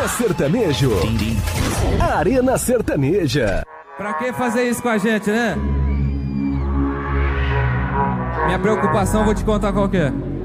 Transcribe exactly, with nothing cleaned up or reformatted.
É sertanejo. Arena Sertaneja. Pra que fazer isso com a gente, né? Minha preocupação, vou te contar qual que é.